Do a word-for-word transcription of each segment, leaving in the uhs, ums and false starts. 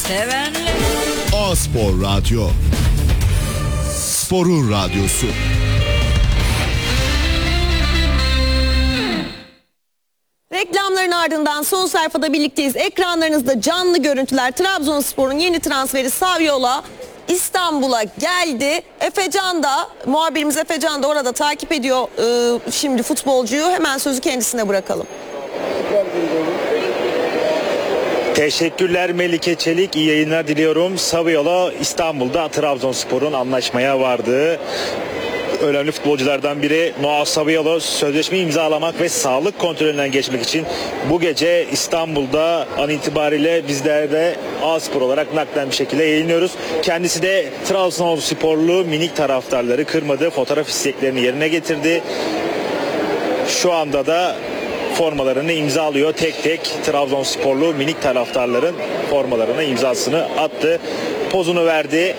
sevenler. A-Spor Radyo. Sporun radyosu. Reklamların ardından son sayfada birlikteyiz. Ekranlarınızda canlı görüntüler. Trabzonspor'un yeni transferi Saviola İstanbul'a geldi. Efecan da, muhabirimiz Efecan da orada takip ediyor ee, şimdi futbolcuyu. Hemen sözü kendisine bırakalım. Teşekkürler Melike Çelik, iyi yayınlar diliyorum. Saviola İstanbul'da Trabzonspor'un anlaşmaya vardığı önemli futbolculardan biri. Noah Saviola sözleşme imzalamak ve sağlık kontrolünden geçmek için bu gece İstanbul'da an itibariyle bizler de A-Spor olarak naklen bir şekilde yayınlıyoruz. Kendisi de Trabzonsporlu minik taraftarları kırmadı, fotoğraf isteklerini yerine getirdi. Şu anda da formalarını imzalıyor. Tek tek Trabzonsporlu minik taraftarların formalarına imzasını attı. Pozunu verdi.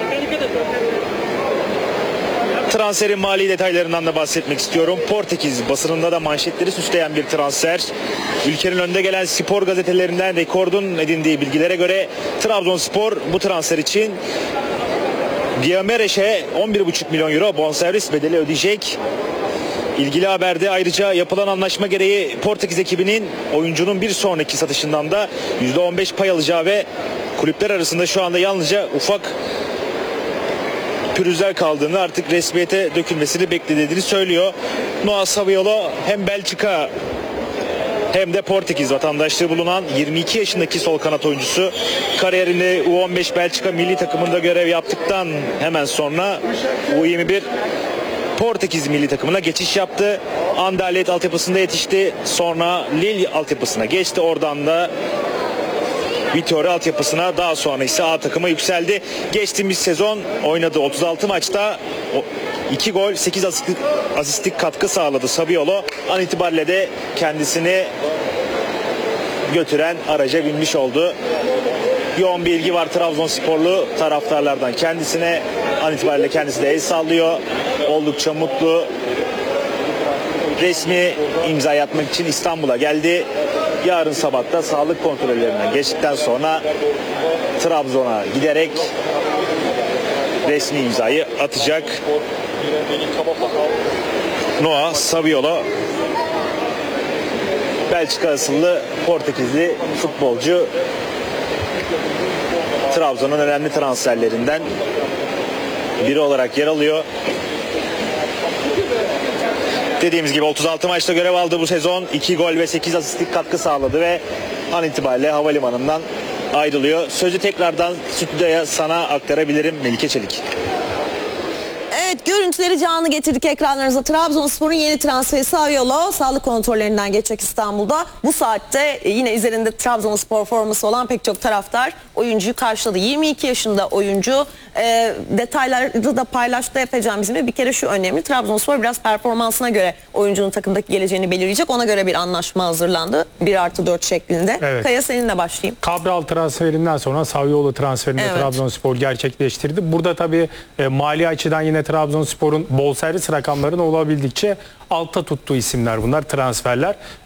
Transferin mali detaylarından da bahsetmek istiyorum. Portekiz basınında da manşetleri süsleyen bir transfer. Ülkenin önde gelen spor gazetelerinden rekordun edindiği bilgilere göre Trabzonspor bu transfer için Giameres'e on bir buçuk milyon euro bonservis bedeli ödeyecek. İlgili haberde ayrıca yapılan anlaşma gereği Portekiz ekibinin oyuncunun bir sonraki satışından da yüzde on beş pay alacağı ve kulüpler arasında şu anda yalnızca ufak pürüzler kaldığını, artık resmiyete dökülmesini beklediğini söylüyor. Noah Saviola hem Belçika hem de Portekiz vatandaşlığı bulunan yirmi iki yaşındaki sol kanat oyuncusu. Kariyerinde U on beş Belçika milli takımında görev yaptıktan hemen sonra U yirmi bir Portekiz milli takımına geçiş yaptı. Anderlecht altyapısında yetişti. Sonra Lille altyapısına geçti. Oradan da Vitória altyapısına, daha sonra ise A takıma yükseldi. Geçtiğimiz sezon oynadığı otuz altı maçta iki gol, sekiz asistlik, asistlik katkı sağladı Saviola. An itibariyle de kendisini götüren araca binmiş oldu. Yoğun bir ilgi var Trabzonsporlu taraftarlardan kendisine. An itibariyle kendisi de el sallıyor. Oldukça mutlu. Resmi imza atmak için İstanbul'a geldi. Yarın sabah da sağlık kontrollerinden geçtikten sonra Trabzon'a giderek resmi imzayı atacak. Noah Saviola, Belçika asıllı Portekizli futbolcu, Trabzon'un önemli transferlerinden biri olarak yer alıyor. Dediğimiz gibi otuz altı maçta görev aldı bu sezon. iki gol ve sekiz asistlik katkı sağladı ve an itibariyle havalimanından ayrılıyor. Sözü tekrardan stüdyoya sana aktarabilirim Melike Çelik. Evet, görüntüleri canlı getirdik ekranlarınıza. Trabzonspor'un yeni transferi Saviola sağlık kontrollerinden geçecek İstanbul'da. Bu saatte yine üzerinde Trabzonspor forması olan pek çok taraftar oyuncuyu karşıladı. yirmi iki yaşında oyuncu. E, detayları da paylaştı Efecan bizimle. Bir kere şu önemli: Trabzonspor biraz performansına göre oyuncunun takımdaki geleceğini belirleyecek. Ona göre bir anlaşma hazırlandı. bir artı dört şeklinde. Evet. Kaya, seninle başlayayım. Cabral transferinden sonra Saviola transferini evet. Trabzonspor gerçekleştirdi. Burada tabii e, mali açıdan yine Trabzonspor'un bonservis rakamlarının olabildikçe altta tuttuğu isimler bunlar, transferler.